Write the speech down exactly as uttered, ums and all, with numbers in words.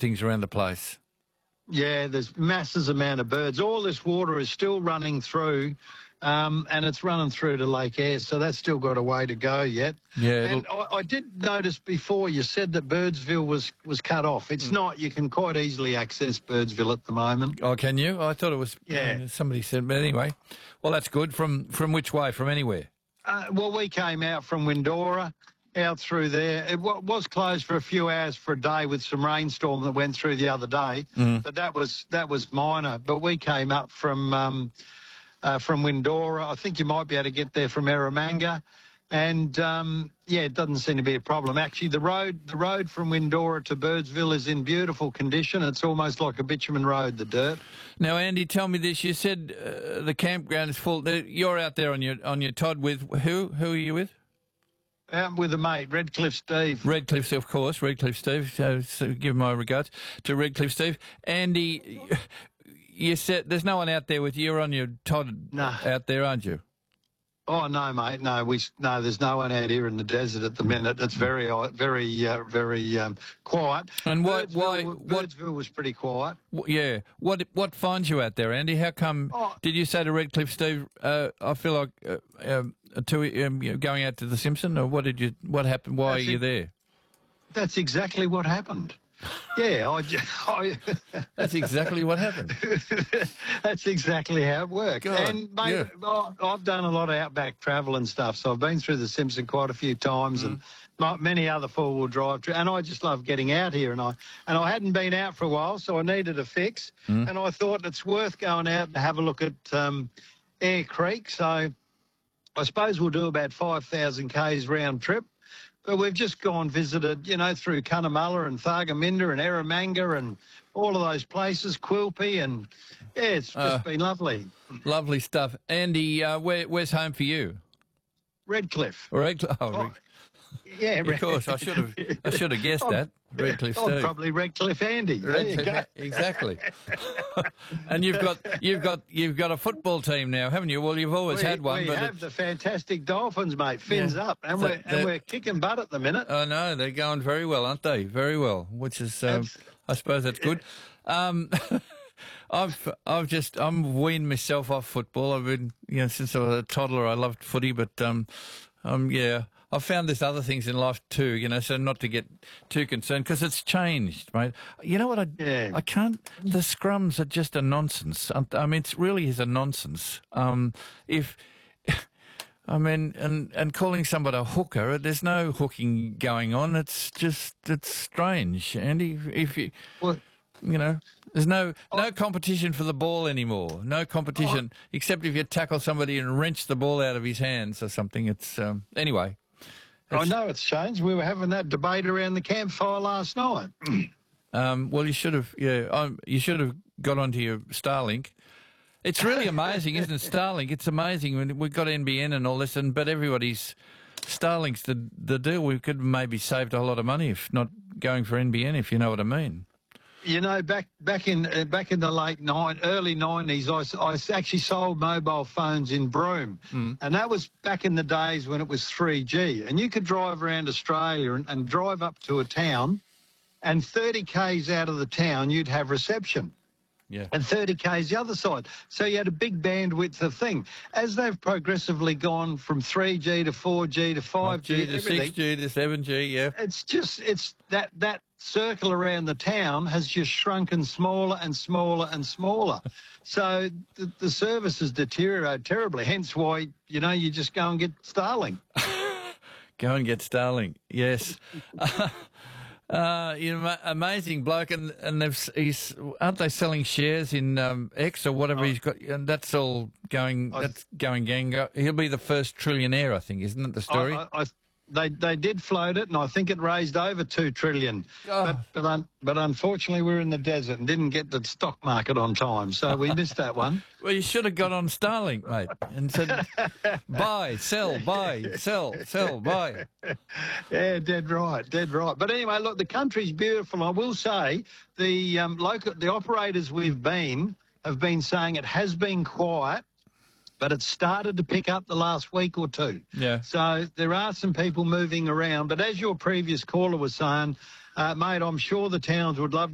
things around the place. Yeah, there's masses amount of birds. All this water is still running through, um, and it's running through to Lake Eyre, so that's still got a way to go yet. Yeah, and I, I did notice before you said that Birdsville was, was cut off. It's Mm. not. You can quite easily access Birdsville at the moment. Oh, can you? I thought it was. Yeah. uh, somebody said, but anyway. Well, that's good. From from which way? From anywhere? Uh, well, we came out from Windora, out through there. It w- was closed for a few hours for a day with some rainstorm that went through the other day, Mm. but that was that was minor. But we came up from um, uh, from Windora. I think you might be able to get there from Eromanga, and um, yeah, it doesn't seem to be a problem. Actually, the road the road from Windora to Birdsville is in beautiful condition. It's almost like a bitumen road, the dirt. Now, Andy, tell me this. You said uh, the campground is full. You're out there on your on your Todd with who? Who are you with? Out with a mate, Redcliffe Steve. Redcliffe, of course, Redcliffe Steve. So, so give my regards to Redcliffe Steve. Andy, you said there's no one out there with you. You're on your Todd No. out there, aren't you? Oh no, mate. No, we no. There's no one out here in the desert at the minute. It's very, uh, very, uh, very um, quiet. And why? Birdsville, Why? What? Birdsville was pretty quiet. w- Yeah. What? What finds you out there, Andy? How come? Oh. Did you say to Redcliffe Steve? Uh, I feel like uh, um, to um, you know, going out to the Simpson, or what did you? What happened? Why That's are you it. there? That's exactly what happened. Yeah, I. j- I That's exactly what happened. That's exactly how it works. God, and mate, yeah. I- I've done a lot of outback travel and stuff, so I've been through the Simpson quite a few times, and Mm. m- many other four-wheel drive. Tra- and I just love getting out here, and I and I hadn't been out for a while, so I needed a fix, Mm. and I thought it's worth going out and have a look at um, Eyre Creek. So I suppose we'll do about five thousand k's round trip. But we've just gone visited, you know, through Cunnamulla and Thargomindah and Eromanga and all of those places, Quilpie, and yeah, it's just Uh, been lovely. Lovely stuff, Andy. Uh, where, where's home for you? Redcliffe. Redcliffe. Oh, Oh, yeah, of course. I should have. I should have guessed that. Redcliffe I'm Steve. probably Redcliffe Andy. There you go. Redcliffe, exactly. And you've got you've got you've got a football team now, haven't you? Well, you've always We, had one, we but have it, the fantastic Dolphins, mate. Fins Yeah. up, and So we're and that- we're kicking butt at the minute. I know they're going very well, aren't they? Very well, which is um, Abs- I suppose that's good. Um, I've I've just I'm weaned myself off football. I've been you know since I was a toddler. I loved footy, but um, um yeah. I found there's other things in life too, you know, so not to get too concerned because it's changed, mate. You know what? I Yeah. I can't. The scrums are just a nonsense. I mean, it really is a nonsense. Um, if I mean, and and calling somebody a hooker, there's no hooking going on. It's just it's strange, Andy. If you Well, you know, there's no no competition for the ball anymore. No competition Oh. except if you tackle somebody and wrench the ball out of his hands or something. It's um, anyway. I It's- know it's changed. We were having that debate around the campfire last night. Um, well, you should have, yeah, um, you should have got onto your Starlink. It's really amazing, isn't it? Starlink. It's amazing when we've got N B N and all this, and but everybody's Starlink's the the deal. We could maybe saved a whole lot of money if not going for N B N, if you know what I mean. You know, back back in uh, back in the late nine, early nineties, I, s- I s- actually sold mobile phones in Broome, Mm. and that was back in the days when it was three G, and you could drive around Australia and, and drive up to a town, and thirty k's out of the town you'd have reception. Yeah. And thirty k's the other side. So you had a big bandwidth of thing. As they've progressively gone from three G to four G to five G, G to everything, six G to seven G, yeah. it's just, it's that, that circle around the town has just shrunken smaller and smaller and smaller. So the, the service has deteriorated terribly, hence why, you know, you just go and get Starlink. Go and get Starlink. Yes. Uh, you know, amazing bloke, and and they've he's aren't they selling shares in um, X or whatever Oh. he's got, and that's all going. I- That's going gang. He'll be the first trillionaire, I think, isn't it? The story. I, I, I, they they did float it, and I think it raised over two trillion. Oh. But but, un, but unfortunately, we're in the desert and didn't get the stock market on time, so we missed that one. Well, you should have got on Starlink, mate, and said, buy, sell, buy, sell, sell, buy. Yeah, dead right, dead right. But anyway, look, the country's beautiful. I will say the um, local, the operators we've been have been saying it has been quiet, but it's started to pick up the last week or two. Yeah. So there are some people moving around. But as your previous caller was saying, uh, mate, I'm sure the towns would love